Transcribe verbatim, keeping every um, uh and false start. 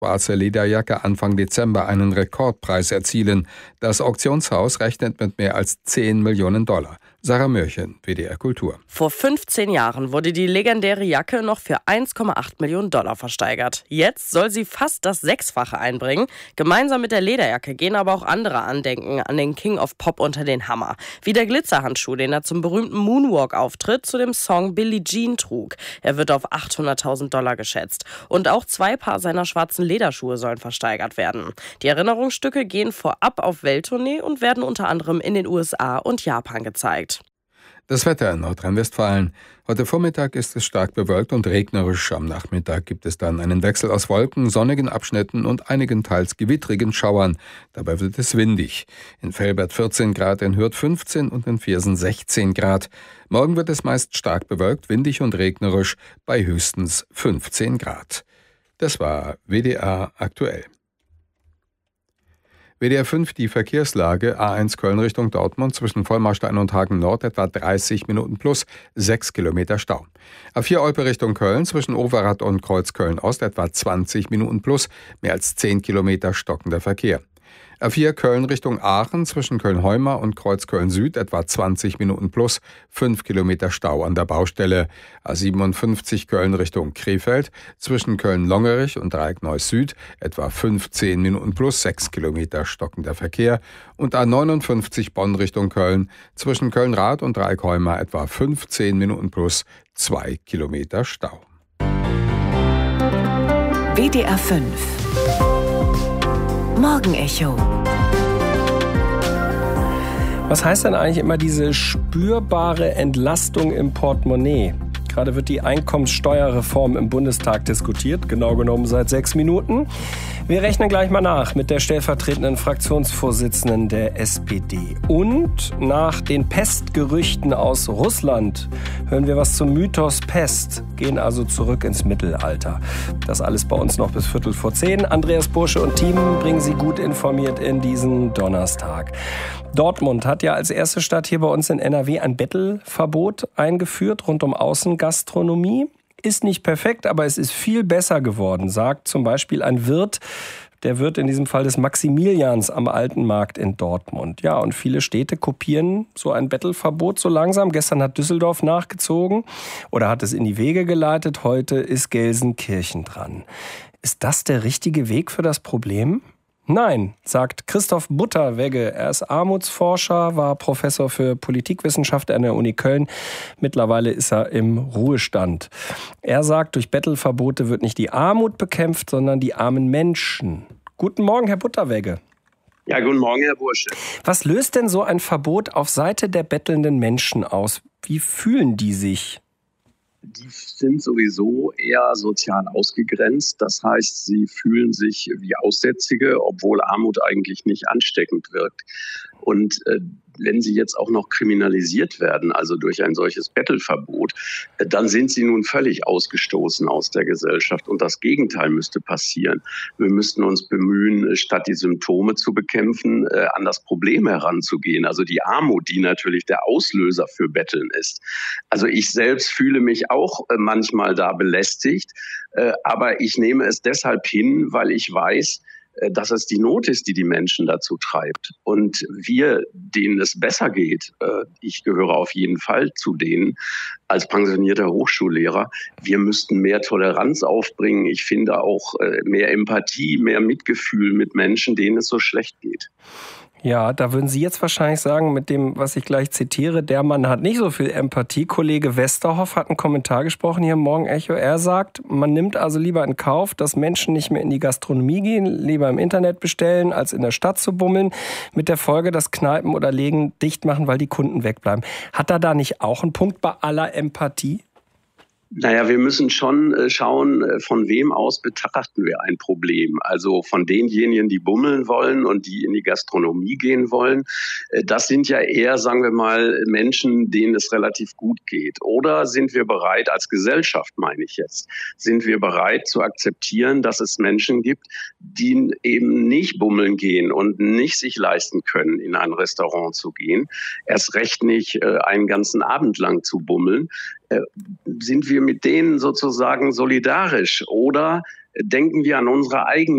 schwarze Lederjacke Anfang Dezember einen Rekordpreis erzielen. Das Auktionshaus rechnet mit mehr als zehn Millionen Dollar. Sarah Mörchen, W D R Kultur. Vor fünfzehn Jahren wurde die legendäre Jacke noch für eins Komma acht Millionen Dollar versteigert. Jetzt soll sie fast das Sechsfache einbringen. Gemeinsam mit der Lederjacke gehen aber auch andere Andenken an den King of Pop unter den Hammer. Wie der Glitzerhandschuh, den er zum berühmten Moonwalk-Auftritt zu dem Song Billie Jean trug. Er wird auf achthunderttausend Dollar geschätzt. Und auch zwei Paar seiner schwarzen Lederschuhe sollen versteigert werden. Die Erinnerungsstücke gehen vorab auf Welttournee und werden unter anderem in den U S A und Japan gezeigt. Das Wetter in Nordrhein-Westfalen. Heute Vormittag ist es stark bewölkt und regnerisch. Am Nachmittag gibt es dann einen Wechsel aus Wolken, sonnigen Abschnitten und einigen teils gewittrigen Schauern. Dabei wird es windig. In Velbert vierzehn Grad, in Hürth fünfzehn und in Viersen sechzehn Grad. Morgen wird es meist stark bewölkt, windig und regnerisch bei höchstens fünfzehn Grad. Das war W D R aktuell. W D R fünf, die Verkehrslage. A eins Köln Richtung Dortmund zwischen Vollmarstein und Hagen Nord etwa dreißig Minuten plus sechs Kilometer Stau. A vier Olpe Richtung Köln zwischen Overath und Kreuzköln Ost etwa zwanzig Minuten plus mehr als zehn Kilometer stockender Verkehr. A vier Köln Richtung Aachen zwischen Köln-Heuma und Kreuzköln Süd etwa zwanzig Minuten plus fünf Kilometer Stau an der Baustelle. A siebenundfünfzig Köln Richtung Krefeld zwischen Köln-Longerich und Dreieckneuss Süd etwa fünfzehn Minuten plus sechs Kilometer stockender Verkehr. Und A neunundfünfzig Bonn Richtung Köln zwischen Köln-Rath und Dreieck-Heuma etwa fünfzehn Minuten plus zwei Kilometer Stau. W D R fünf Morgenecho. Was heißt denn eigentlich immer diese spürbare Entlastung im Portemonnaie? Gerade wird die Einkommenssteuerreform im Bundestag diskutiert, genau genommen seit sechs Minuten. Wir rechnen gleich mal nach mit der stellvertretenden Fraktionsvorsitzenden der S P D. Und nach den Pestgerüchten aus Russland hören wir was zum Mythos Pest, gehen also zurück ins Mittelalter. Das alles bei uns noch bis Viertel vor zehn. Andreas Bursche und Team bringen Sie gut informiert in diesen Donnerstag. Dortmund hat ja als erste Stadt hier bei uns in N R W ein Bettelverbot eingeführt rund um Außengastronomie. Ist nicht perfekt, aber es ist viel besser geworden, sagt zum Beispiel ein Wirt, der Wirt in diesem Fall des Maximilians am Alten Markt in Dortmund. Ja, und viele Städte kopieren so ein Bettelverbot so langsam. Gestern hat Düsseldorf nachgezogen oder hat es in die Wege geleitet. Heute ist Gelsenkirchen dran. Ist das der richtige Weg für das Problem? Nein, sagt Christoph Butterwegge. Er ist Armutsforscher, war Professor für Politikwissenschaft an der Uni Köln. Mittlerweile ist er im Ruhestand. Er sagt, durch Bettelverbote wird nicht die Armut bekämpft, sondern die armen Menschen. Guten Morgen, Herr Butterwegge. Ja, guten Morgen, Herr Bursche. Was löst denn so ein Verbot auf Seite der bettelnden Menschen aus? Wie fühlen die sich? Die sind sowieso eher sozial ausgegrenzt. Das heißt, sie fühlen sich wie Aussätzige, obwohl Armut eigentlich nicht ansteckend wirkt. Und äh, wenn sie jetzt auch noch kriminalisiert werden, also durch ein solches Bettelverbot, äh, dann sind sie nun völlig ausgestoßen aus der Gesellschaft. Und das Gegenteil müsste passieren. Wir müssten uns bemühen, statt die Symptome zu bekämpfen, äh, an das Problem heranzugehen. Also die Armut, die natürlich der Auslöser für Betteln ist. Also ich selbst fühle mich auch äh, manchmal da belästigt, äh, aber ich nehme es deshalb hin, weil ich weiß, dass es die Not ist, die die Menschen dazu treibt. Und wir, denen es besser geht, ich gehöre auf jeden Fall zu denen, als pensionierter Hochschullehrer, wir müssten mehr Toleranz aufbringen. Ich finde auch mehr Empathie, mehr Mitgefühl mit Menschen, denen es so schlecht geht. Ja, da würden Sie jetzt wahrscheinlich sagen, mit dem, was ich gleich zitiere, der Mann hat nicht so viel Empathie. Kollege Westerhoff hat einen Kommentar gesprochen hier im Morgenecho. Er sagt, man nimmt also lieber in Kauf, dass Menschen nicht mehr in die Gastronomie gehen, lieber im Internet bestellen, als in der Stadt zu bummeln, mit der Folge, dass Kneipen oder Läden dicht machen, weil die Kunden wegbleiben. Hat er da nicht auch einen Punkt bei aller Empathie? Naja, wir müssen schon schauen, von wem aus betrachten wir ein Problem. Also von denjenigen, die bummeln wollen und die in die Gastronomie gehen wollen. Das sind ja eher, sagen wir mal, Menschen, denen es relativ gut geht. Oder sind wir bereit, als Gesellschaft meine ich jetzt, sind wir bereit zu akzeptieren, dass es Menschen gibt, die eben nicht bummeln gehen und nicht sich leisten können, in ein Restaurant zu gehen. Erst recht nicht einen ganzen Abend lang zu bummeln. Sind wir mit denen sozusagen solidarisch oder denken wir an unsere eigene